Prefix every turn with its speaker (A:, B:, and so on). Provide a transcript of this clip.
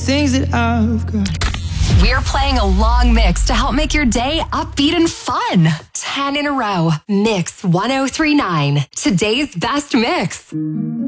A: things that I've got.
B: We're playing a long mix to help make your day upbeat and fun. 10 in a row. Mix 1039. Today's best mix.